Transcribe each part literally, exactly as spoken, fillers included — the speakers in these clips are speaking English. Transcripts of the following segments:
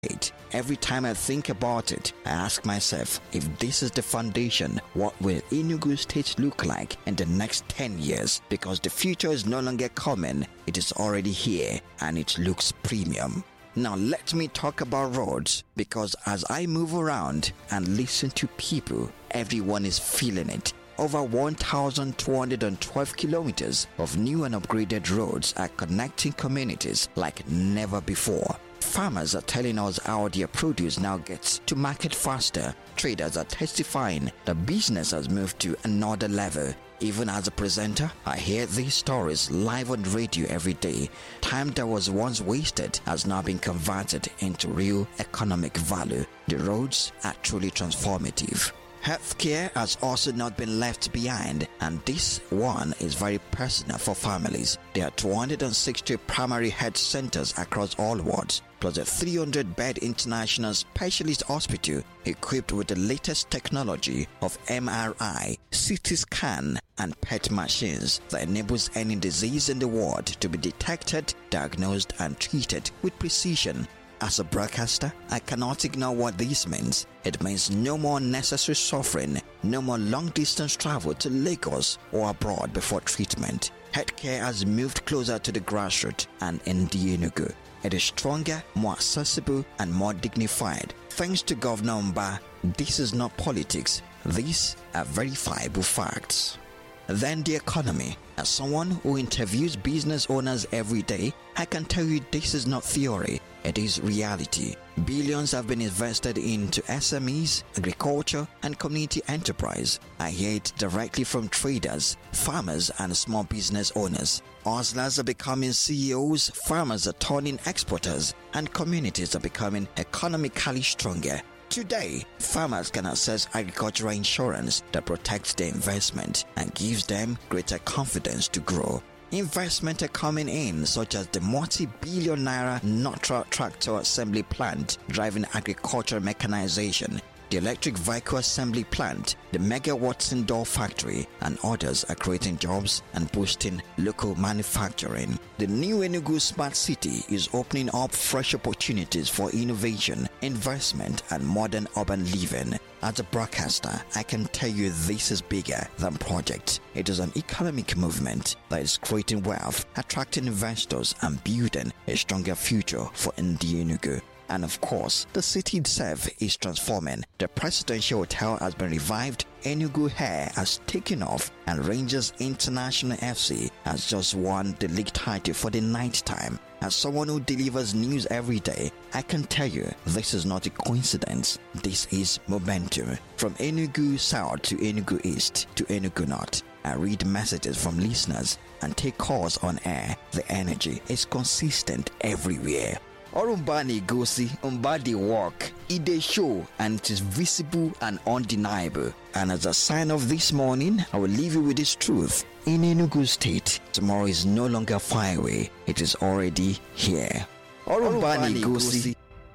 State. Every time I think about it, I ask myself, if this is the foundation, what will Enugu State look like in the next ten years? Because the future is no longer coming, it is already here and it looks premium. Now let me talk about roads, because as I move around and listen to people, everyone is feeling it. Over one thousand two hundred twelve kilometers of new and upgraded roads are connecting communities like never before. Farmers are telling us how their produce now gets to market faster. Traders are testifying that business has moved to another level. Even as a presenter, I hear these stories live on radio every day. Time that was once wasted has now been converted into real economic value. The roads are truly transformative. Healthcare has also not been left behind, and this one is very personal for families. There are two hundred sixty primary health centers across all wards, plus a three hundred bed international specialist hospital equipped with the latest technology of M R I, C T scan, and P E T machines that enables any disease in the ward to be detected, diagnosed, and treated with precision. As a broadcaster, I cannot ignore what this means. It means no more unnecessary suffering, no more long-distance travel to Lagos or abroad before treatment. Healthcare has moved closer to the grassroots and in the Enugu. It is stronger, more accessible, and more dignified. Thanks to Governor Mba, this is not politics. These are verifiable facts. Then the economy. As someone who interviews business owners every day, I can tell you this is not theory, it is reality. Billions have been invested into S M Es, agriculture, and community enterprise. I hear it directly from traders, farmers, and small business owners. Hustlers are becoming C E Os, farmers are turning exporters, and communities are becoming economically stronger. Today, farmers can access agricultural insurance that protects their investment and gives them greater confidence to grow. Investment are coming in, such as the multi-billion naira Notra tractor assembly plant driving agricultural mechanization, the electric vehicle assembly plant, the Mega Watson door factory, and others are creating jobs and boosting local manufacturing. The new Enugu Smart City is opening up fresh opportunities for innovation, investment, and modern urban living. As a broadcaster, I can tell you this is bigger than projects. It is an economic movement that is creating wealth, attracting investors, and building a stronger future for Ndi Enugu. And of course, the city itself is transforming. The presidential hotel has been revived, Enugu Air has taken off, and Rangers International F C has just won the league title for the ninth time. As someone who delivers news every day, I can tell you this is not a coincidence. This is momentum. From Enugu South to Enugu East to Enugu North, I read messages from listeners and take calls on air. The energy is consistent everywhere. Orumbani Gosi, Umbadi work, it dey show, and it is visible and undeniable. And as a sign of this morning, I will leave you with this truth. In Enugu State, tomorrow is no longer far away, it is already here. Orumbani Gosi.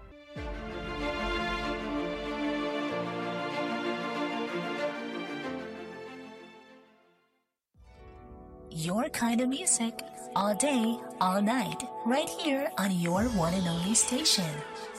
Your kind of music, all day, all night, right here on your one and only station,